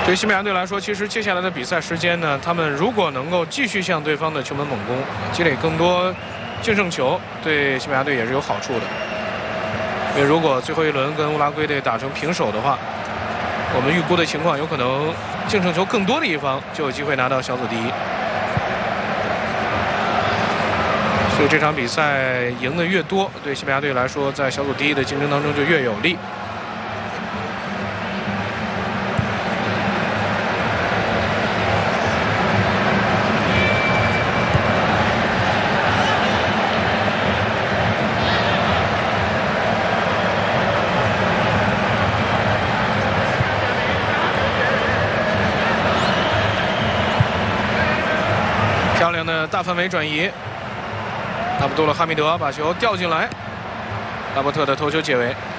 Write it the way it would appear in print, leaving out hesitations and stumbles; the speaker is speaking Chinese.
对西班牙队来说，其实接下来的比赛时间呢，他们如果能够继续向对方的球门猛攻，积累更多净胜球，对西班牙队也是有好处的。因为如果最后一轮跟乌拉圭队打成平手的话，我们预估的情况有可能净胜球更多的一方就有机会拿到小组第一。所以这场比赛赢得越多，对西班牙队来说，在小组第一的竞争当中就越有利。漂亮的大范围转移，阿卜杜勒哈密德把球吊进来，拉伯特的头球解围。